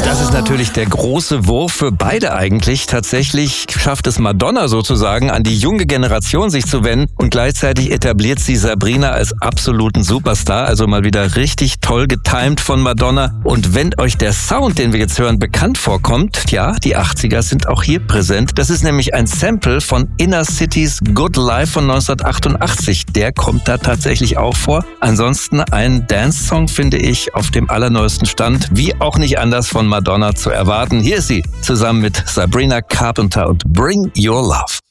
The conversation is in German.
Das ist natürlich der große Wurf für beide eigentlich. Tatsächlich schafft es Madonna sozusagen, an die junge Generation sich zu wenden und gleichzeitig etabliert sie Sabrina als absoluten Superstar. Also mal wieder richtig toll getimed von Madonna. Und wenn euch der Sound, den wir jetzt hören, bekannt vorkommt, ja, die 80er sind auch hier präsent. Das ist nämlich ein Sample von Inner Cities Good Life von 1988. Der kommt da tatsächlich auch vor. Ansonsten ein Dance-Song, finde ich, auf dem allerneuesten Stand, wie auch nicht anders von Madonna zu erwarten. Hier ist sie, zusammen mit Sabrina Carpenter und Bring Your Love.